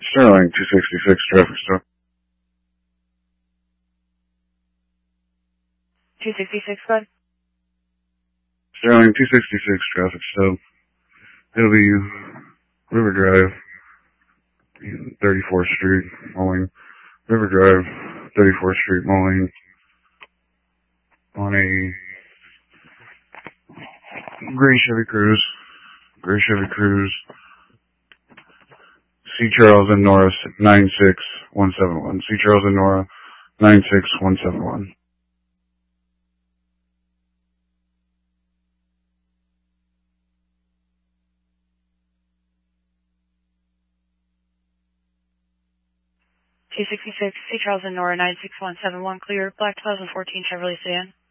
Sterling 266 traffic stop. 266, bud? Sterling 266 traffic stop. It'll be River Drive, 34th Street, Moline. River Drive, 34th Street, Moline. On a gray Chevy Cruze. C. Charles and Nora 96171. C. Charles and Nora 96171. T66, C. Charles and Nora 96171, clear, black 2014 Chevrolet sedan.